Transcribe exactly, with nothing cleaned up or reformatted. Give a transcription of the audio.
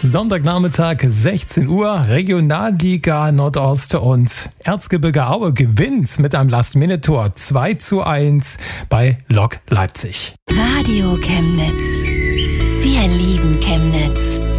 Sonntagnachmittag, sechzehn Uhr, Regionalliga Nordost und Erzgebirge Aue gewinnt mit einem Last-Minute-Tor zwei zu eins bei Lok Leipzig. Radio Chemnitz. Wir lieben Chemnitz.